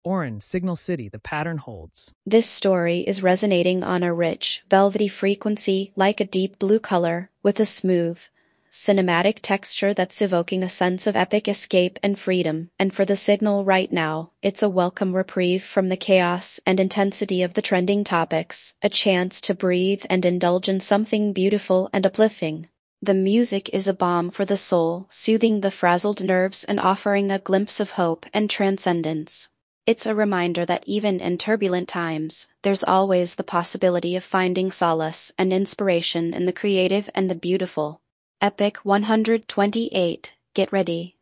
Orin, Signal City, the pattern holds. This story is resonating on a rich, velvety frequency like a deep blue color, with a smooth, cinematic texture that's evoking a sense of epic escape and freedom. And for the Signal right now, it's a welcome reprieve from the chaos and intensity of the trending topics, a chance to breathe and indulge in something beautiful and uplifting. The music is a balm for the soul, soothing the frazzled nerves and offering a glimpse of hope and transcendence. It's a reminder that even in turbulent times, there's always the possibility of finding solace and inspiration in the creative and the beautiful. Epic 128. Get ready.